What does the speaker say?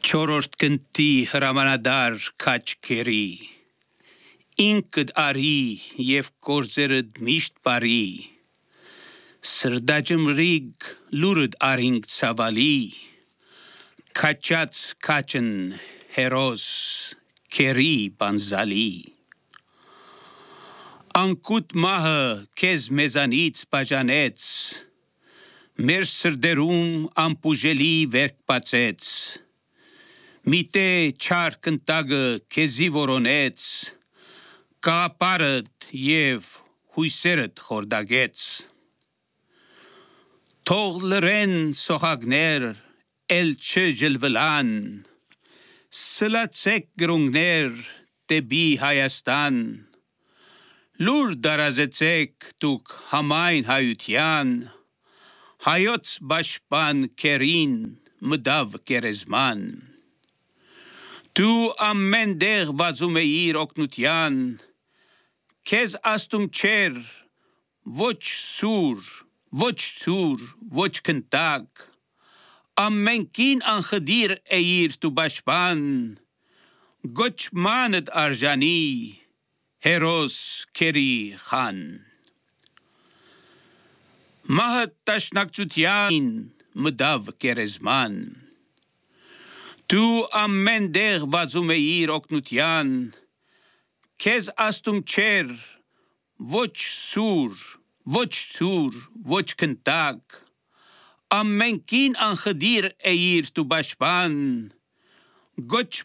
Չորրորդ գնտի հրամանադար քաչքերի, ինքդ արի և գործերդ միշտ բարի, սրդաջմրիգ լուրդ արինք ցավալի, քաչած քաչն հերոս քերի բանզալի, անկուտ մահը քեզ մեզանից բաժանեց, մեր սրդերում անպուժելի վերք բացեց, միտե չար կնտագը քեզի որոնեց, կաղապարդ և հույսերդ խորդագեց, թող լրեն սոխագներ էլ չջլվլան, սլացեք գրունգներ դեպի Հայաստան, լուր դարազեցեք դուք համայն հայության, հայոց պաշտպան քերին մտավ գերեզման, դու ամեն տեղ վազում էիր օգնության, քեզ աստում չէր ոչ սուր, ոչ թուր, ոչ կնտակ, ամենքին անխդիր էիր դու պաշտպան, գոչմանդ արժանի հերոս քերի խան, մահը տաշնակցության մտավ գերեզման, դու ամեն տեղ վազում էիր օգնության, քեզ աստում չէր ոչ սուր, ոչ թուր, ոչ կնտակ, ամենքին անխդիր էիր դու պաշտպան,